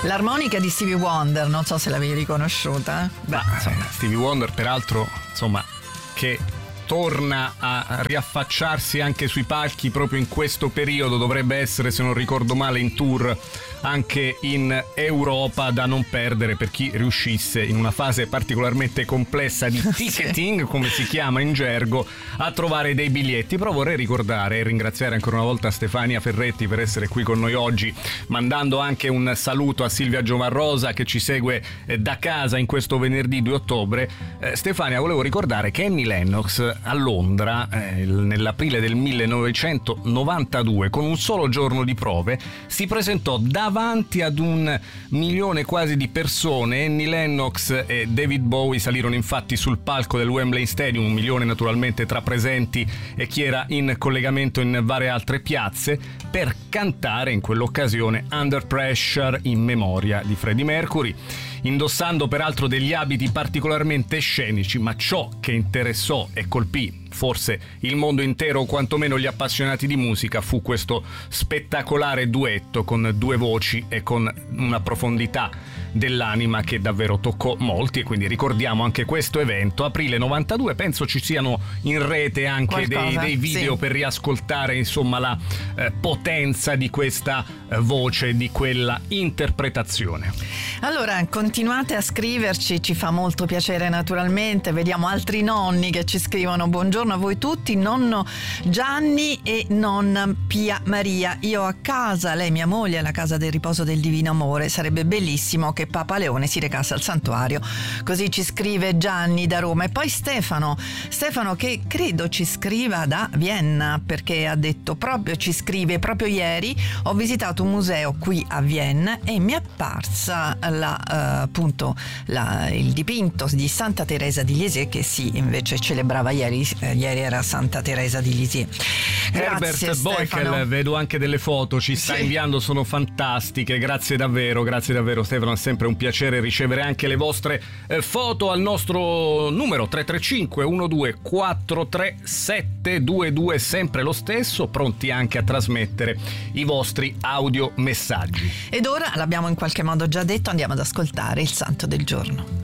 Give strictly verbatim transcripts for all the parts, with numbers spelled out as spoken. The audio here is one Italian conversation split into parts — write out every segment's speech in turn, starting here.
L'armonica di Stevie Wonder, non so se l'avevi riconosciuta. Beh, insomma, Stevie Wonder peraltro, insomma, che torna a riaffacciarsi anche sui palchi proprio in questo periodo, dovrebbe essere, se non ricordo male, in tour anche in Europa, da non perdere per chi riuscisse in una fase particolarmente complessa di ticketing, come si chiama in gergo, a trovare dei biglietti. Però vorrei ricordare e ringraziare ancora una volta Stefania Ferretti per essere qui con noi oggi, mandando anche un saluto a Silvia Giovarrosa che ci segue da casa in questo venerdì due ottobre. eh, Stefania, volevo ricordare che Annie Lennox a Londra eh, nell'aprile del millenovecentonovantadue, con un solo giorno di prove, si presentò davanti ad un milione quasi di persone. Annie Lennox e David Bowie salirono infatti sul palco del Wembley Stadium, un milione naturalmente tra presenti e chi era in collegamento in varie altre piazze, per cantare in quell'occasione Under Pressure in memoria di Freddie Mercury, indossando peraltro degli abiti particolarmente scenici. Ma ciò che interessò e colpì forse il mondo intero, o quantomeno gli appassionati di musica, fu questo spettacolare duetto con due voci e con una profondità dell'anima che davvero toccò molti. E quindi ricordiamo anche questo evento, aprile novantadue. Penso ci siano in rete anche dei, dei video, sì, per riascoltare insomma la eh, potenza di questa eh, voce, di quella interpretazione. Allora continuate a scriverci, ci fa molto piacere naturalmente. Vediamo altri nonni che ci scrivono: buongiorno a voi tutti, nonno Gianni e nonna Pia Maria. Io a casa, lei mia moglie alla casa del riposo del Divino Amore. Sarebbe bellissimo che Papa Leone si recasse al santuario. Così ci scrive Gianni da Roma. E poi Stefano, Stefano che credo ci scriva da Vienna, perché ha detto proprio, ci scrive proprio ieri: ho visitato un museo qui a Vienna e mi è apparsa la, uh, appunto la, il dipinto di Santa Teresa di Lisieux, che si invece celebrava ieri. Eh, ieri era Santa Teresa di Lisieux. Herbert Boykel, vedo anche delle foto, ci sta, sì, inviando, sono fantastiche. Grazie davvero, grazie davvero Stefano, è sempre un piacere ricevere anche le vostre eh, foto al nostro numero tre tre cinque uno due quattro tre sette due due, sempre lo stesso, pronti anche a trasmettere i vostri audio messaggi. Ed ora, l'abbiamo in qualche modo già detto, andiamo ad ascoltare il santo del giorno.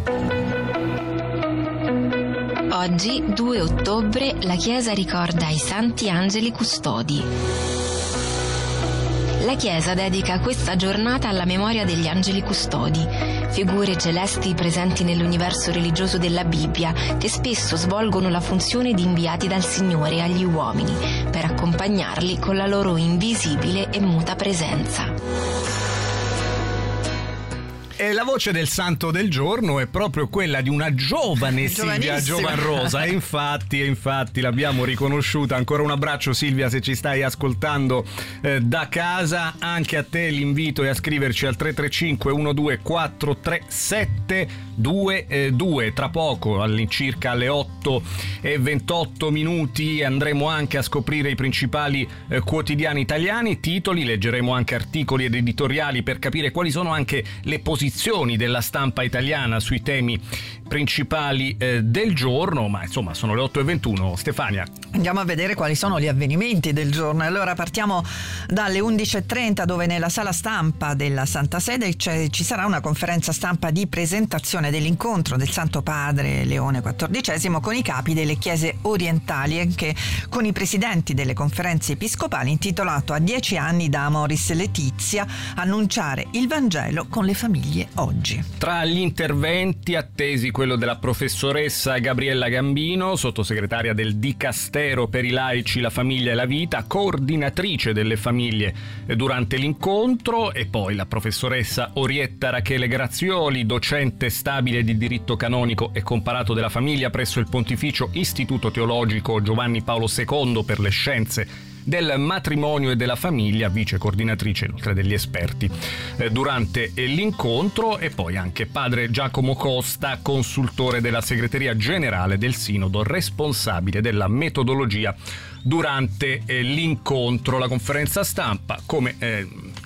Oggi, due ottobre, la Chiesa ricorda i Santi Angeli Custodi. La Chiesa dedica questa giornata alla memoria degli angeli custodi, figure celesti presenti nell'universo religioso della Bibbia, che spesso svolgono la funzione di inviati dal Signore agli uomini per accompagnarli con la loro invisibile e muta presenza. E la voce del santo del giorno è proprio quella di una giovane Silvia Giovarrosa. E infatti, e infatti l'abbiamo riconosciuta. Ancora un abbraccio Silvia, se ci stai ascoltando eh, da casa. Anche a te l'invito è a scriverci al tre tre cinque uno due quattro tre sette due due. Tra poco, all'incirca alle otto e ventotto minuti, andremo anche a scoprire i principali eh, quotidiani italiani, titoli, leggeremo anche articoli ed editoriali per capire quali sono anche le posizioni della stampa italiana sui temi principali eh, del giorno. Ma insomma sono le otto e ventuno. Stefania, andiamo a vedere quali sono gli avvenimenti del giorno. Allora partiamo dalle undici e trenta, dove nella sala stampa della Santa Sede ci sarà una conferenza stampa di presentazione dell'incontro del Santo Padre Leone quattordicesimo con i capi delle chiese orientali e anche con i presidenti delle conferenze episcopali, intitolato A dieci anni da Amoris Laetitia, annunciare il Vangelo con le famiglie oggi. Tra gli interventi attesi quello della professoressa Gabriella Gambino, sottosegretaria del Dicastero per i laici, la famiglia e la vita, coordinatrice delle famiglie durante l'incontro, e poi la professoressa Orietta Rachele Grazioli, docente stabile di diritto canonico e comparato della famiglia presso il Pontificio Istituto Teologico Giovanni Paolo secondo per le scienze del matrimonio e della famiglia, vice coordinatrice inoltre degli esperti eh, durante eh, l'incontro. E poi anche padre Giacomo Costa, consultore della segreteria generale del Sinodo, responsabile della metodologia durante eh, l'incontro. La conferenza stampa, come eh,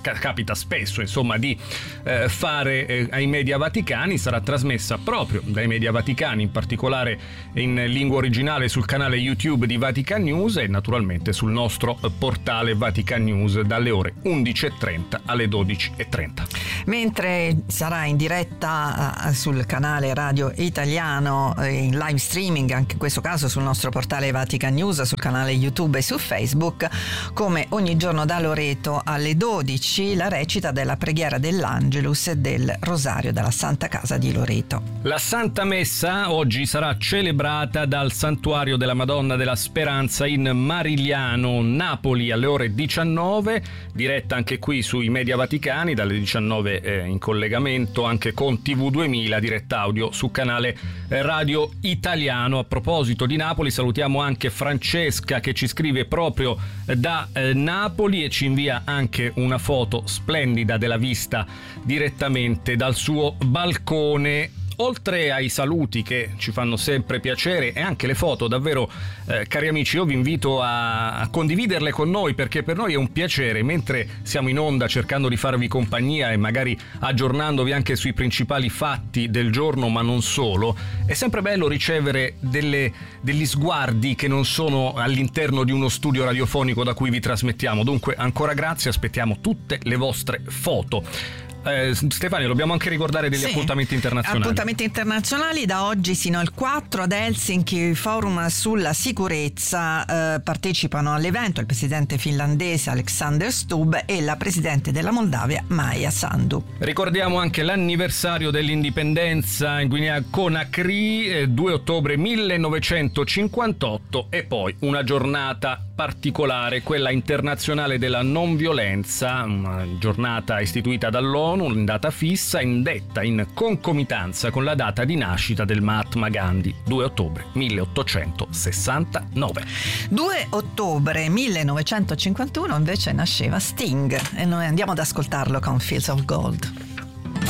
capita spesso insomma di eh, fare eh, ai media vaticani, sarà trasmessa proprio dai media vaticani, in particolare in lingua originale sul canale YouTube di Vatican News e naturalmente sul nostro portale Vatican News dalle ore undici e trenta alle dodici e trenta. Mentre sarà in diretta uh, sul canale Radio Italiano, uh, in live streaming, anche in questo caso sul nostro portale Vatican News, sul canale YouTube e su Facebook, come ogni giorno da Loreto alle dodici, la recita della preghiera dell'Angelus e del Rosario della Santa Casa di Loreto. La Santa Messa oggi sarà celebrata dal Santuario della Madonna della Speranza in Marigliano, Napoli, alle ore diciannove, diretta anche qui sui media vaticani, dalle diciannove eh, in collegamento anche con T V duemila, diretta audio su canale eh, Radio Italiano. A proposito di Napoli, salutiamo anche Francesca che ci scrive proprio eh, da eh, Napoli e ci invia anche una foto splendida della vista direttamente dal suo balcone. Oltre ai saluti che ci fanno sempre piacere e anche le foto, davvero eh, cari amici, io vi invito a, a condividerle con noi, perché per noi è un piacere, mentre siamo in onda cercando di farvi compagnia e magari aggiornandovi anche sui principali fatti del giorno, ma non solo, è sempre bello ricevere delle, degli sguardi che non sono all'interno di uno studio radiofonico da cui vi trasmettiamo. Dunque ancora grazie, aspettiamo tutte le vostre foto. Eh, Stefania, dobbiamo anche ricordare degli sì, appuntamenti internazionali. Appuntamenti internazionali da oggi sino al quattro ad Helsinki, forum sulla sicurezza. Eh, partecipano all'evento il presidente finlandese Alexander Stubb e la presidente della Moldavia Maia Sandu. Ricordiamo anche l'anniversario dell'indipendenza in Guinea Conakry, eh, due ottobre millenovecentocinquantotto, e poi una giornata particolare, quella internazionale della non violenza, una giornata istituita dall'ONU in data fissa, indetta in concomitanza con la data di nascita del Mahatma Gandhi, due ottobre milleottocentosessantanove. due ottobre millenovecentocinquantuno invece nasceva Sting e noi andiamo ad ascoltarlo con Fields of Gold.